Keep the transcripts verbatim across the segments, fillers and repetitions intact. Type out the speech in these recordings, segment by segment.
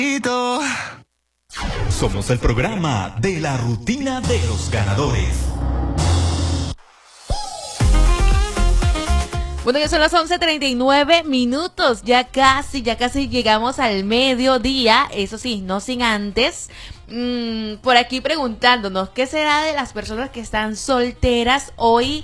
Somos el programa de la rutina de los ganadores. Bueno, ya son las once treinta y nueve minutos, ya casi, ya casi llegamos al mediodía, eso sí, no sin antes, mmm, por aquí preguntándonos, ¿qué será de las personas que están solteras hoy,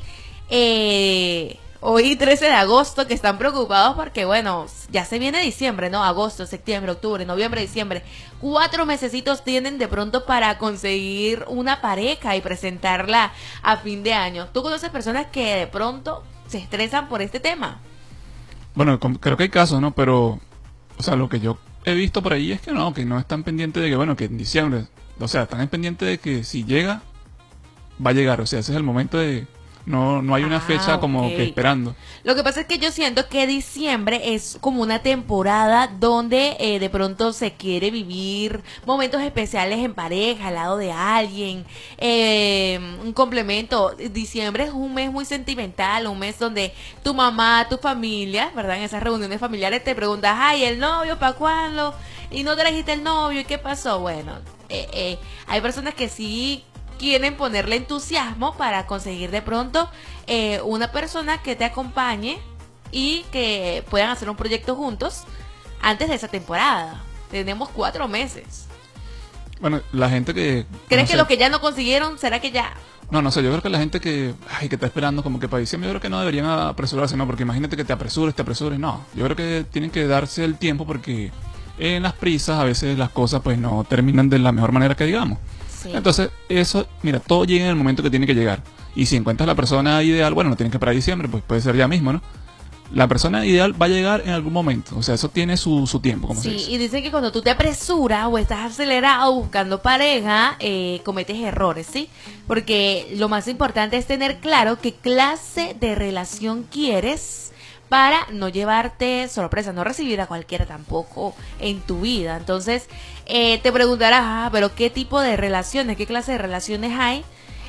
eh, hoy trece de agosto, que están preocupados porque, bueno, ya se viene diciembre, ¿no? Agosto, septiembre, octubre, noviembre, diciembre, cuatro mesecitos tienen de pronto para conseguir una pareja y presentarla a fin de año. ¿Tú conoces personas que de pronto se estresan por este tema? Bueno, creo que hay casos, ¿no? Pero, o sea, lo que yo he visto por ahí es que no, que no están pendientes de que, bueno, que en diciembre, o sea, están pendientes de que si llega, va a llegar, o sea, ese es el momento de... No, no hay una ah, fecha como okay. que esperando. Lo que pasa es que yo siento que diciembre es como una temporada donde eh, de pronto se quiere vivir momentos especiales en pareja, al lado de alguien, eh, un complemento. Diciembre es un mes muy sentimental, un mes donde tu mamá, tu familia, ¿verdad? En esas reuniones familiares te preguntas, ay, ¿el novio para cuándo? Y no trajiste el novio, ¿y qué pasó? Bueno, eh, eh, hay personas que sí quieren ponerle entusiasmo para conseguir de pronto eh, una persona que te acompañe y que puedan hacer un proyecto juntos antes de esa temporada. Tenemos cuatro meses. Bueno, la gente que... ¿Crees no que sé, lo que ya no consiguieron, será que ya...? No, no sé, yo creo que la gente que, ay, que está esperando como que para diciembre, yo creo que no deberían apresurarse, ¿no? Porque imagínate que te apresures, te apresures, no. Yo creo que tienen que darse el tiempo porque en las prisas a veces las cosas pues no terminan de la mejor manera que digamos. Sí. Entonces, eso, mira, todo llega en el momento que tiene que llegar. Y si encuentras la persona ideal, bueno, no tienes que esperar a diciembre, pues puede ser ya mismo, ¿no? La persona ideal va a llegar en algún momento. O sea, eso tiene su, su tiempo, como sí, se dice. Y dicen que cuando tú te apresuras o estás acelerado buscando pareja, eh, cometes errores, ¿sí? Porque lo más importante es tener claro qué clase de relación quieres para no llevarte sorpresa, no recibir a cualquiera tampoco en tu vida. Entonces, eh, te preguntarás, ah, pero ¿qué tipo de relaciones, qué clase de relaciones hay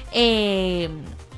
eh,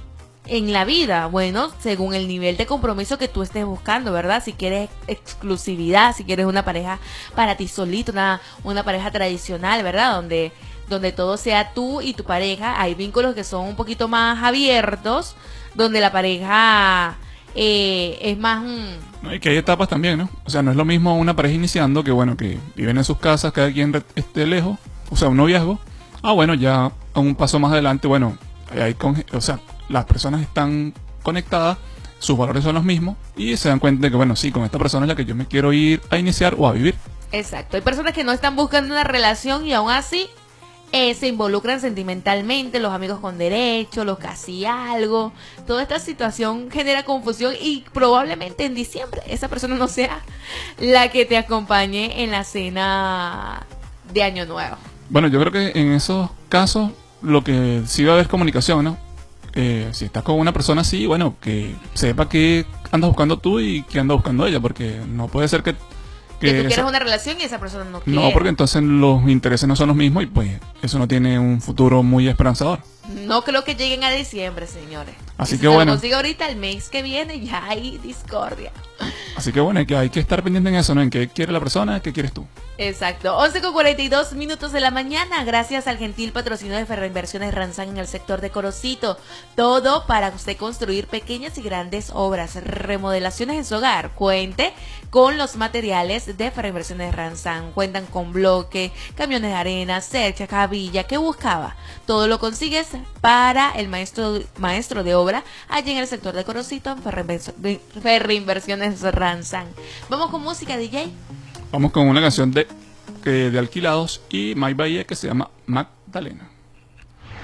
en la vida? Bueno, según el nivel de compromiso que tú estés buscando, ¿verdad? Si quieres exclusividad, si quieres una pareja para ti solito, una, una pareja tradicional, ¿verdad? Donde, donde todo sea tú y tu pareja. Hay vínculos que son un poquito más abiertos, donde la pareja... Eh, es más... Mm, no, y que hay etapas también, ¿no? O sea, no es lo mismo una pareja iniciando que, bueno, que viven en sus casas, cada quien esté lejos, o sea, un noviazgo. Ah, bueno, ya a un paso más adelante, bueno, hay con, o sea, las personas están conectadas, sus valores son los mismos y se dan cuenta de que, bueno, sí, con esta persona es la que yo me quiero ir a iniciar o a vivir. Exacto, hay personas que no están buscando una relación y aún así Eh, se involucran sentimentalmente, los amigos con derecho, los casi algo. Toda esta situación genera confusión y probablemente en diciembre esa persona no sea la que te acompañe en la cena de Año Nuevo. Bueno, yo creo que en esos casos lo que sí va a haber es comunicación, ¿no? Eh, si estás con una persona así, bueno, que sepa qué andas buscando tú y qué anda buscando ella, porque no puede ser que Que, que tú quieres esa, una relación y esa persona no quiere. No, porque entonces los intereses no son los mismos y pues eso no tiene un futuro muy esperanzador. No creo que lleguen a diciembre, señores. Así y si que se bueno. lo consigue ahorita, el mes que viene ya hay discordia. Así que bueno, hay que, hay que estar pendiente en eso, ¿no? En qué quiere la persona, qué quieres tú. Exacto. once con cuarenta y dos minutos de la mañana, gracias al gentil patrocinio de Ferroinversiones Ranzán en el sector de Corocito. Todo para usted construir pequeñas y grandes obras, remodelaciones en su hogar. Cuente con los materiales de Ferroinversiones Ranzán. Cuentan con bloque, camiones de arena, cercha, cabilla. ¿Qué buscaba? Todo lo consigues para el maestro maestro de obra allí en el sector de Corocito, en Ferroinversiones Ranzán. Vamos con música, D J. Vamos con una canción de, de Alquilados y Mike Bahía que se llama Magdalena.